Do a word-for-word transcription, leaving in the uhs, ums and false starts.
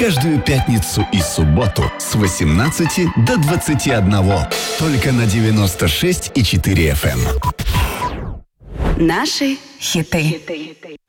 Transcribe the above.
Каждую пятницу и субботу с восемнадцати до двадцати одного. Только на девяносто шесть и четыре эф эм. Наши хиты.